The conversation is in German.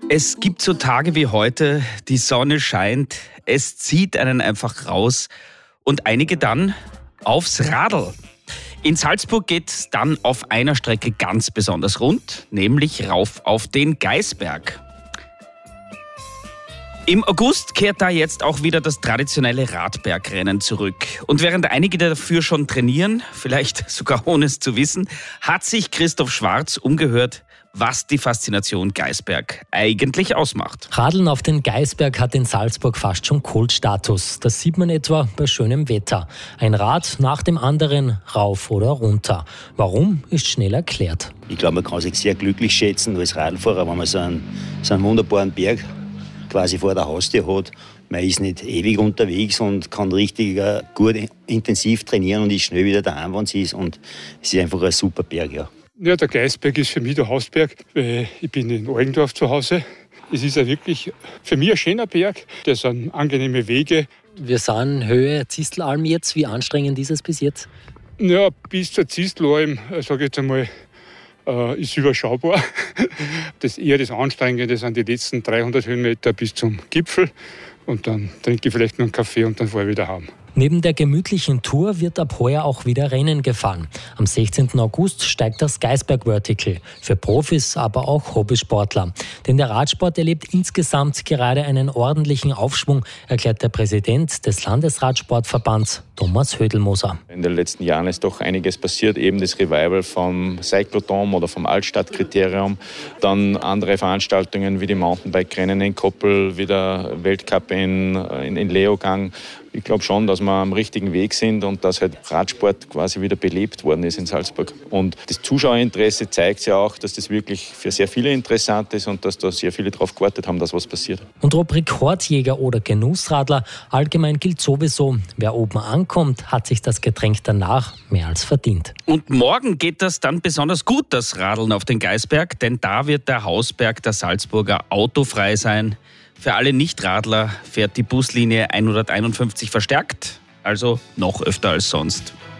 Es gibt so Tage wie heute, die Sonne scheint, es zieht einen einfach raus und einige dann aufs Radl. In Salzburg geht's dann auf einer Strecke ganz besonders rund, nämlich rauf auf den Gaisberg. Im August kehrt da jetzt auch wieder das traditionelle Radbergrennen zurück. Und während einige dafür schon trainieren, vielleicht sogar ohne es zu wissen, hat sich Christoph Schwarz umgehört, was die Faszination Gaisberg eigentlich ausmacht. Radeln auf den Gaisberg hat in Salzburg fast schon Kultstatus. Das sieht man etwa bei schönem Wetter. Ein Rad nach dem anderen, rauf oder runter. Warum, ist schnell erklärt. Ich glaube, man kann sich sehr glücklich schätzen als Radlfahrer, wenn man so einen wunderbaren Berg quasi vor der Haustür hat. Man ist nicht ewig unterwegs und kann richtig gut intensiv trainieren und ist schnell wieder daheim, wenn es ist. Und es ist einfach ein super Berg, ja. Ja, der Gaisberg ist für mich der Hausberg. Ich bin in Eugendorf zu Hause. Es ist ja wirklich für mich ein schöner Berg. Das sind angenehme Wege. Wir sind Höhe Zistelalm jetzt. Wie anstrengend ist es bis jetzt? Ja, bis zur Zistelalm, sage ich jetzt einmal, ist überschaubar. Das Anstrengende sind die letzten 300 Höhenmeter bis zum Gipfel. Und dann trinke ich vielleicht noch einen Kaffee und dann fahre ich wieder heim. Neben der gemütlichen Tour wird ab heuer auch wieder Rennen gefahren. Am 16. August steigt das Gaisberg Vertical. Für Profis, aber auch Hobbysportler. Denn der Radsport erlebt insgesamt gerade einen ordentlichen Aufschwung, erklärt der Präsident des Landesradsportverbands, Thomas Hödelmoser. In den letzten Jahren ist doch einiges passiert. Eben das Revival vom Cyclodom oder vom Altstadtkriterium. Dann andere Veranstaltungen wie die Mountainbike-Rennen in Koppel, wie der Weltcup in Leogang. Ich glaube schon, dass wir am richtigen Weg sind und dass halt Radsport quasi wieder belebt worden ist in Salzburg. Und das Zuschauerinteresse zeigt ja auch, dass das wirklich für sehr viele interessant ist und dass da sehr viele darauf gewartet haben, dass was passiert. Und ob Rekordjäger oder Genussradler, allgemein gilt sowieso, wer oben ankommt, hat sich das Getränk danach mehr als verdient. Und morgen geht das dann besonders gut, das Radeln auf den Gaisberg, denn da wird der Hausberg der Salzburger autofrei sein. Für alle Nichtradler fährt die Buslinie 151 verstärkt, also noch öfter als sonst.